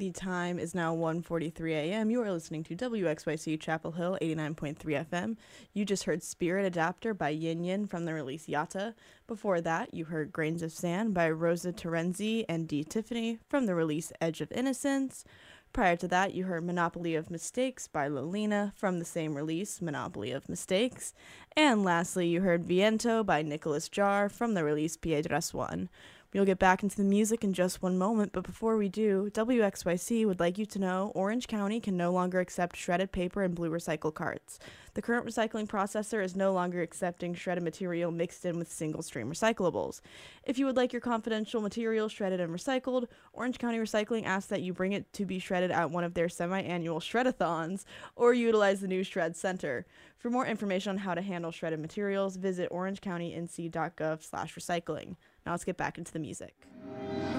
The time is now 1:43 a.m. You are listening to WXYC Chapel Hill 89.3 FM. You just heard Spirit Adapter by Yin Yin from the release Yata. Before that, you heard Grains of Sand by Rosa Terenzi and D. Tiffany from the release Edge of Innocence. Prior to that, you heard Monopoly of Mistakes by Lolina from the same release, Monopoly of Mistakes. And lastly, you heard Viento by Nicholas Jar from the release Piedras One. We'll get back into the music in just one moment, but before we do, WXYC would like you to know Orange County can no longer accept shredded paper and blue recycle carts. The current recycling processor is no longer accepting shredded material mixed in with single-stream recyclables. If you would like your confidential material shredded and recycled, Orange County Recycling asks that you bring it to be shredded at one of their semi-annual shredathons or utilize the new Shred Center. For more information on how to handle shredded materials, visit orangecountync.gov/recycling. Now let's get back into the music.